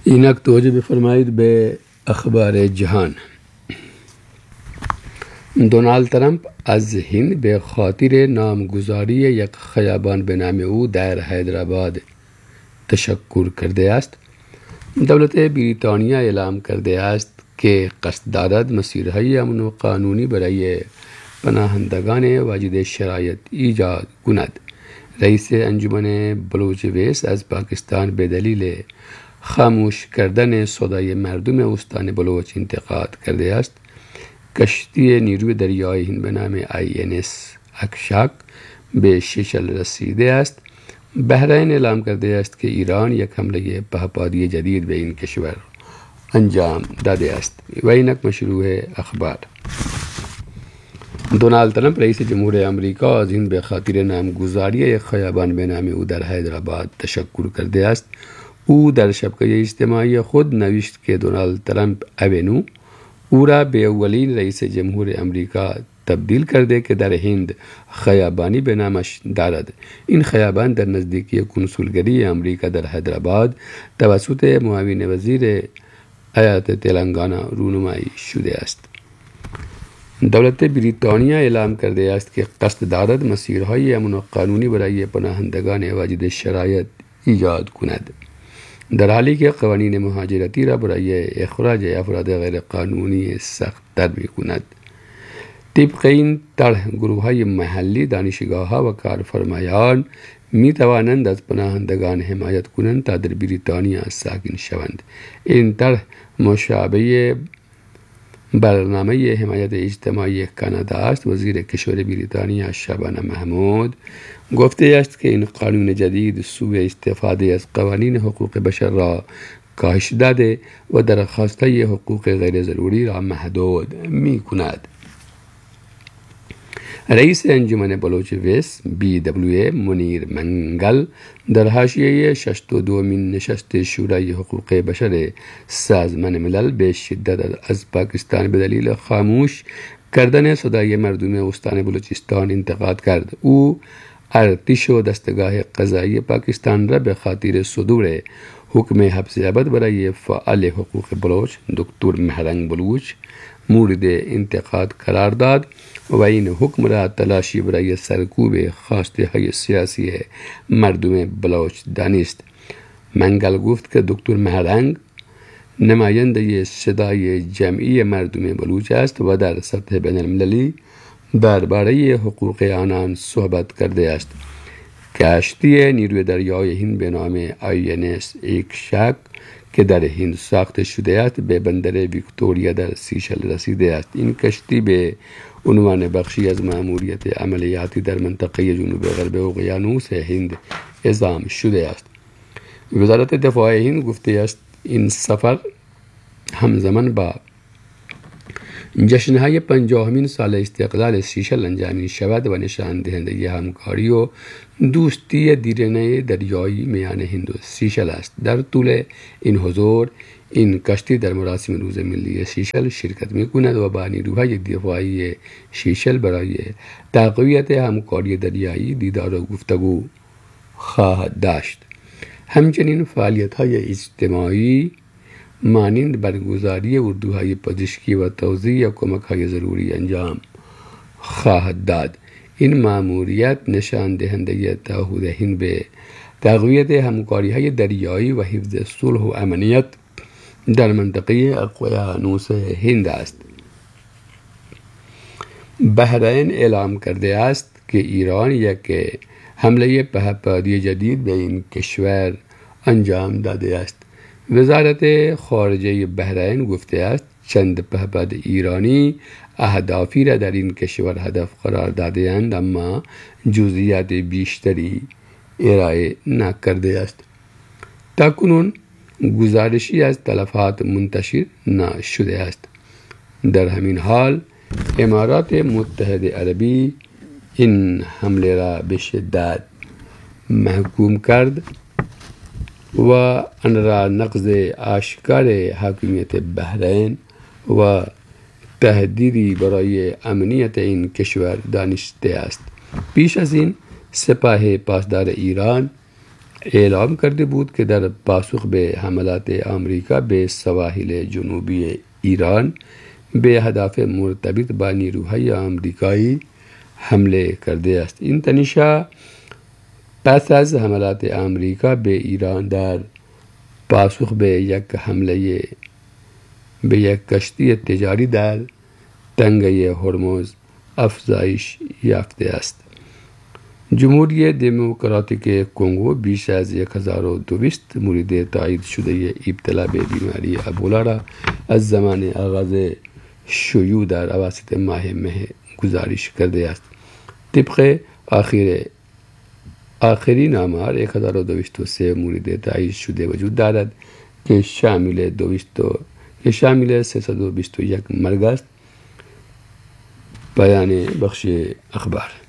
اینک توجه بفرمایید به اخبار جهان. دونالد ترامپ از هند به خاطر نامگذاری یک خیابان به نام او در حیدرآباد تشکر کرده است. دولت بریتانیا اعلام کرده است که قصد دارد مسیرهای امن و قانونی برای پناهندگان واجد شرایط ایجاد کند. رئیس انجمن بلوچ ویس از پاکستان به دلیل خاموش کردن صدای مردم استان بلوچ انتقاد کرده است. کشتی نیروی دریایی هند به نام INS اکشاک به شیشل رسیده است. بحرین اعلام کرده است که ایران یک حمله پهپادی جدید به این کشور انجام داده است. و اینک مشروع اخبار. دونالد ترامپ رئیس جمهور آمریکا از هند به خاطر نامگذاری یک خیابان به نام او در حیدرآباد تشکر کرده است. او در شبکه اجتماعی خود نوشت که دونالد ترامپ اونو او را به اولین رئیس جمهور آمریکا تبدیل کرده که در هند خیابانی به نامش دارد. این خیابان در نزدیکی کنسولگری آمریکا در حیدرآباد توسط معاون وزیر ایالت تلنگانه رونمایی شده است. دولت بریتانیا اعلام کرده است که قصد دارد مسیرهای امن و قانونی برای پناهندگان واجد شرایط ایجاد کند، در حالی که قوانین مهاجرتی را برای اخراج افراد غیر قانونی سخت‌تر می‌کند. طبق این طرح گروه‌های محلی، دانشگاه‌ها و کارفرمایان می‌توانند از پناهندگان حمایت کنند تا در بریتانیا ساکن شوند. این طرح مشابه برنامه حمایت اجتماعی کانادا است. وزیر کشور بریتانیا شبانه محمود گفته است که این قانون جدید سوء استفاده از قوانین حقوق بشر را کاهش داده و درخواست‌های حقوق غیر ضروری را محدود می‌کند. رئیس انجمن بلوچ ویس BWA منیر منگل در حاشیه 62مین نشست شورای حقوق بشر سازمان ملل به شدت از پاکستان به دلیل خاموش کردن صدای مردم استان بلوچستان انتقاد کرد. او ارتش و دستگاه قضایی پاکستان را به خاطر صدور حکم حبس ابد برای فعال حقوق بلوچ دکتر مهرنگ بلوچ مورد انتقاد قرار داد و این حکم را تلاشی برای سرکوب خواسته های سیاسی مردم بلوچ دانست. منگل گفت که دکتر مهرنگ نماینده صدای جمعی مردم بلوچ است و در سطح بین المللی درباره حقوق آنان صحبت کرده است. کشتی نیروی دریایی هند به نام INS اکشاک که در هند ساخته شده است به بندر ویکتوریا در سیشل رسیده است. این کشتی به عنوان بخشی از مأموریت عملیاتی در منطقه جنوب غرب اقیانوس هند اعزام شده است. وزارت دفاع هند گفته است این سفر همزمان با جشن‌های 50مین سال استقلال سیشل انجام می شود و نشان دهنده همکاری و دوستی دیرینه دریایی میان هند و سیشل است. در طول این حضور این کشتی در مراسم روز ملی سیشل شرکت می کند و با نیروهای دفاعی سیشل برای تقویت همکاری دریایی دیدار و گفتگو خواهد داشت. همچنین فعالیت‌های اجتماعی مانند برگزاری اردوهای پزشکی و توزیع کمک‌های ضروری انجام خواهد داد. این مأموریت نشان دهنده تعهد هند به تقویت همکاری‌های دریایی و حفظ صلح و امنیت در منطقه اقیانوس هند است. بحرین اعلام کرده است که ایران یک حمله پهپادی جدید به این کشور انجام داده است. وزارت خارجه بحرین گفته است چند پهپاد ایرانی اهدافی را در این کشور هدف قرار داده‌اند اما جزئیات بیشتری ارائه نکرده است. تاکنون گزارشی از تلفات منتشر نشده است. در همین حال امارات متحده عربی این حمله را به شدت محکوم کرد و آن را نقض آشکار حاکمیت بحرین و تهدیدی برای امنیت این کشور دانسته است. پیش از این سپاه پاسدار ایران اعلام کرده بود که در پاسخ به حملات آمریکا به سواحل جنوبی ایران به اهداف مرتبط با نیروهای آمریکایی حمله کرده است. این تنشه پس از حملات آمریکا به ایران در پاسخ به یک حمله به یک کشتی تجاری در تنگه هرمز افزایش یافته است. جمهوری دموکراتیک کنگو بیش از 1200 مورد تایید شده ابتلا به بیماری ابولا را از زمان آغاز شیوع در اواسط ماه مه گزارش کرده است. طبق آخرین آمار 1203 مورد تایید شده وجود دارد که شامل 321 مرگ است. پایان بخش اخبار.